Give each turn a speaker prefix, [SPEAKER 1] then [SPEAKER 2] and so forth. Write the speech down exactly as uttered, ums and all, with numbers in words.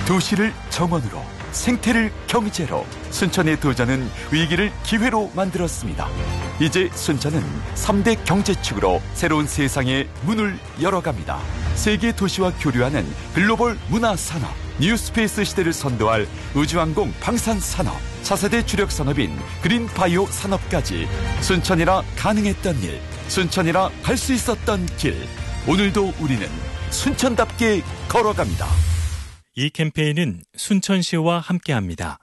[SPEAKER 1] 도시를 정원으로, 생태를 경제로, 순천의 도전은 위기를 기회로 만들었습니다. 이제 순천은 삼 대 경제축으로 새로운 세상의 문을 열어갑니다. 세계 도시와 교류하는 글로벌 문화산업, 뉴스페이스 시대를 선도할 우주항공 방산산업, 차세대 주력 산업인 그린바이오 산업까지 순천이라 가능했던 일, 순천이라 갈 수 있었던 길, 오늘도 우리는 순천답게 걸어갑니다.
[SPEAKER 2] 이 캠페인은 순천시와 함께합니다.